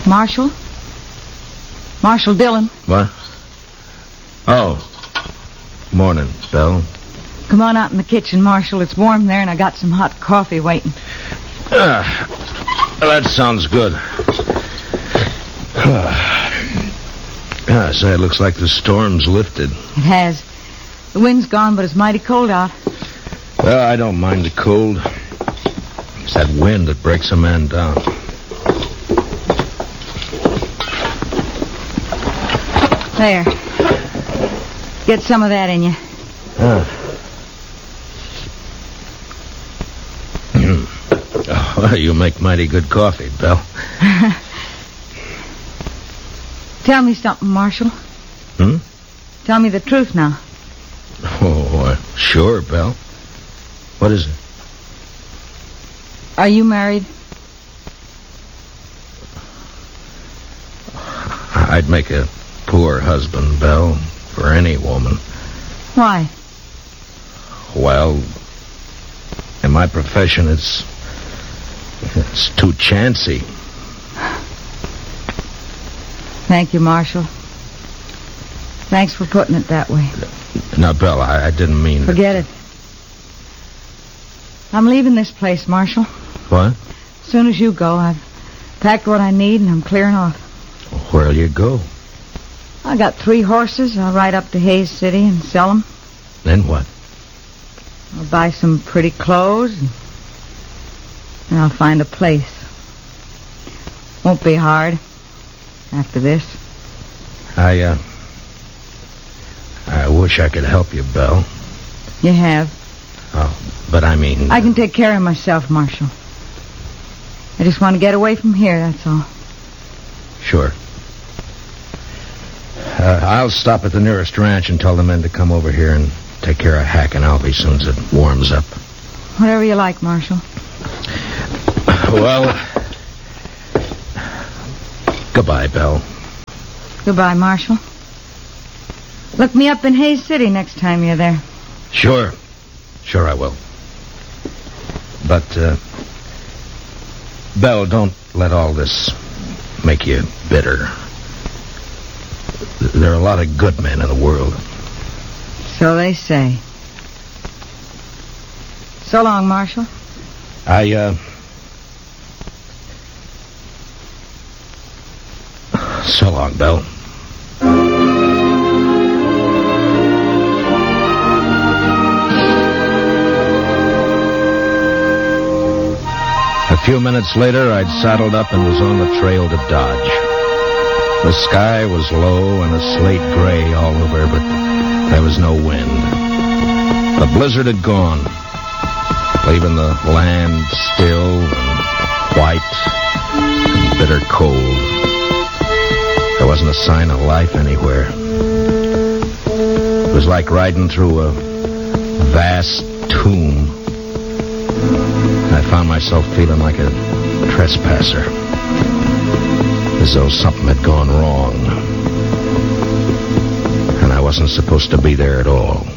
Marshall? Marshall Dillon. What? Oh. Morning, Belle. Come on out in the kitchen, Marshall. It's warm there, and I got some hot coffee waiting. That sounds good. Say, it looks like the storm's lifted. It has. The wind's gone, but it's mighty cold out. Well, I don't mind the cold. It's that wind that breaks a man down. There. Get some of that in you. Oh, you make mighty good coffee, Belle. Tell me something, Marshall. Tell me the truth now. Oh, sure, Belle. What is it? Are you married? I'd make a poor husband, Belle, for any woman. Why? Well, in my profession, it's too chancy. Thank you, Marshall. Thanks for putting it that way. Now, Belle, I didn't mean... Forget it. I'm leaving this place, Marshall. What? As soon as you go, I've packed what I need and I'm clearing off. Where'll you go? I got 3 horses. I'll ride up to Hayes City and sell them. Then what? I'll buy some pretty clothes and I'll find a place. Won't be hard after this. I wish I could help you, Belle. You have. Oh, but I mean... I can take care of myself, Marshall. I just want to get away from here, that's all. Sure. I'll stop at the nearest ranch and tell the men to come over here and take care of Hack and Alvy as soon as it warms up. Whatever you like, Marshall. Well, goodbye, Belle. Goodbye, Marshall. Look me up in Hayes City next time you're there. Sure. Sure I will. But, Belle, don't let all this make you bitter. There are a lot of good men in the world. So they say. So long, Marshall. So long, Belle. A few minutes later, I'd saddled up and was on the trail to Dodge. The sky was low and a slate gray all over, but there was no wind. The blizzard had gone, leaving the land still and white and bitter cold. There wasn't a sign of life anywhere. It was like riding through a vast tomb. I found myself feeling like a trespasser, as though something had gone wrong, and I wasn't supposed to be there at all.